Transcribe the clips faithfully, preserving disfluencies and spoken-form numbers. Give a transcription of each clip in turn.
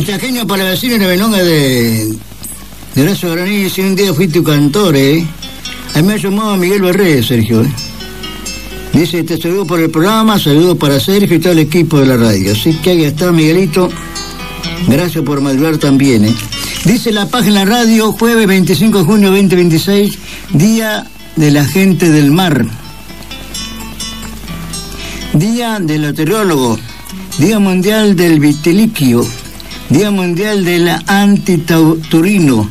Chaqueño para vecinos de Benonga de, de Horacio Guaraní. Si un día fui tu cantor, ¿eh? A mí me ha llamado Miguel Barré, Sergio, ¿eh? Dice, te saludo por el programa, saludo para Sergio y todo el equipo de la radio. Así que ahí está, Miguelito. Gracias por madrugar también, ¿eh? Dice la página radio, jueves veinticinco de junio veinte veintiséis, Día de la Gente del Mar. Día del Meteorólogo. Día Mundial del Vitiliquio. Día Mundial de la Antitaurino.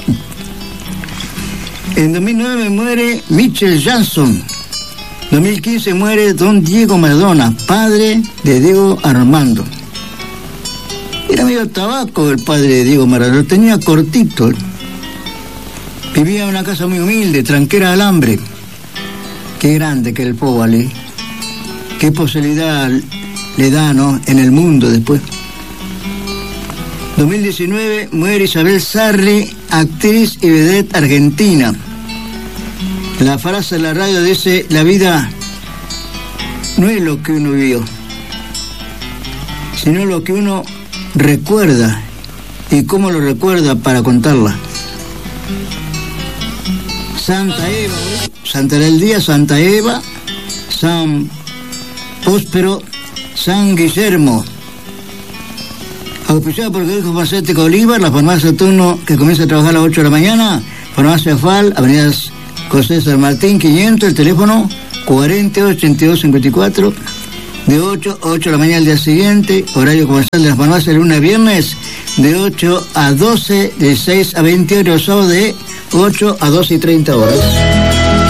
En dos mil nueve muere Michael Jackson. dos mil quince muere Don Diego Maradona, padre de Diego Armando. Era medio tabaco el padre de Diego Maradona, lo tenía cortito. Vivía en una casa muy humilde, tranquera de alambre. Qué grande que el fútbol, ¿eh? Qué posibilidad le da, ¿no?, en el mundo después. dos mil diecinueve muere Isabel Sarri, actriz y vedette argentina. La frase de la radio dice, la vida no es lo que uno vivió, sino lo que uno recuerda y cómo lo recuerda para contarla. Santa Eva, Santa del Día, Santa Eva, San Próspero, San Guillermo. Auspiciado por el Colegio Farmacéutico Olivar, la farmacia Turno, que comienza a trabajar a las ocho de la mañana, farmacia Fal, Avenida José San Martín, quinientos, el teléfono cuarenta, ochenta y dos, cincuenta y cuatro, de ocho a ocho de la mañana al día siguiente, horario comercial de la farmacia de lunes a viernes, de ocho a doce, de seis a veinte horas, sábado de ocho a doce y treinta horas.